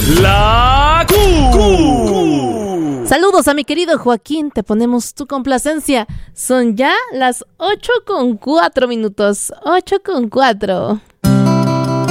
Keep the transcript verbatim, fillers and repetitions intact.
La Q. Saludos a mi querido Joaquín, te ponemos tu complacencia. Son ya las ocho con cuatro minutos. ocho con cuatro.